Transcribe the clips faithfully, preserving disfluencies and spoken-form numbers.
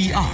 一二。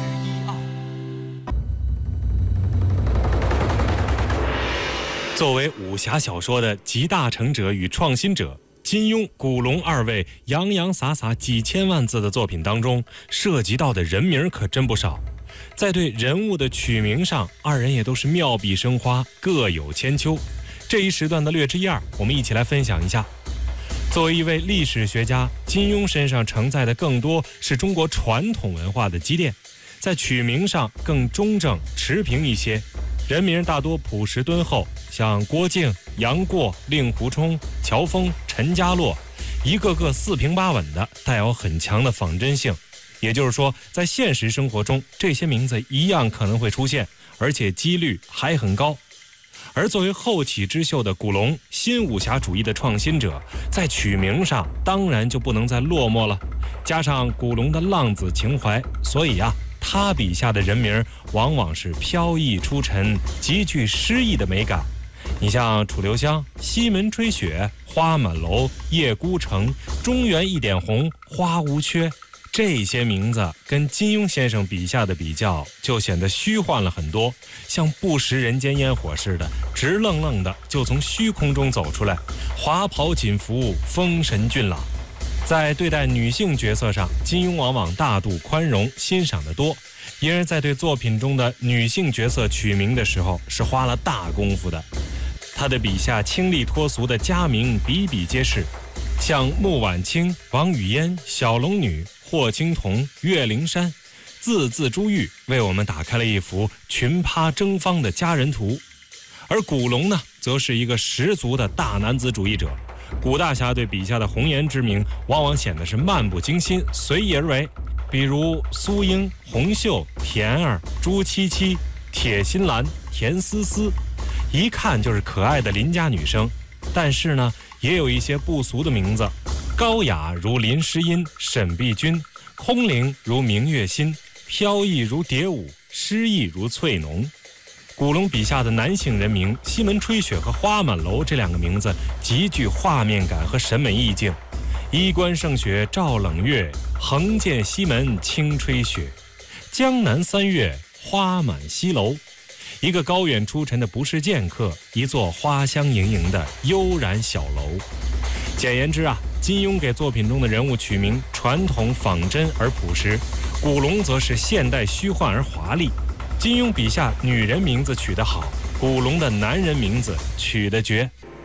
作为武侠小说的集大成者与创新者，金庸、古龙二位洋洋洒洒几千万字的作品当中，涉及到的人名可真不少。在对人物的取名上，二人也都是妙笔生花，各有千秋。这一时段的略知一二，我们一起来分享一下。作为一位历史学家，金庸身上承载的更多是中国传统文化的积淀，在取名上更中正持平一些。人名大多朴实敦厚，像郭靖、杨过、令狐冲、乔峰、陈家洛，一个个四平八稳的，带有很强的仿真性。也就是说，在现实生活中，这些名字一样可能会出现，而且几率还很高。而作为后起之秀的古龙，新武侠主义的创新者，在取名上当然就不能再落寞了。加上古龙的浪子情怀，所以啊，他笔下的人名往往是飘逸出尘，极具诗意的美感。你像楚留香、西门吹雪、花满楼、叶孤城、中原一点红、花无缺，这些名字跟金庸先生笔下的比较，就显得虚幻了很多，像不食人间烟火似的，直愣愣的就从虚空中走出来，华袍锦服，风神俊朗。在对待女性角色上，金庸往往大度宽容，欣赏得多，因而在对作品中的女性角色取名的时候是花了大功夫的。他的笔下清丽脱俗的佳名比比皆是，像穆婉清、王语嫣、小龙女、霍青桐、岳灵珊，字字珠玉，为我们打开了一幅群趴争芳的佳人图。而古龙呢，则是一个十足的大男子主义者。古大侠对笔下的红颜之名，往往显得是漫不经心，随意而为。比如苏英、红袖、田儿、朱七七、铁心兰、田思思，一看就是可爱的邻家女生。但是呢，也有一些不俗的名字，高雅如林诗音、沈碧君，空灵如明月心，飘逸如蝶舞，诗意如翠浓。古龙笔下的男性人名西门吹雪和花满楼这两个名字极具画面感和审美意境。衣冠胜雪照冷月，横见西门轻吹雪，江南三月花满西楼。一个高远出尘的不是剑客，一座花香盈盈的悠然小楼。简言之啊，金庸给作品中的人物取名传统仿真而朴实，古龙则是现代虚幻而华丽。金庸笔下女人名字取得好，古龙的男人名字取得绝。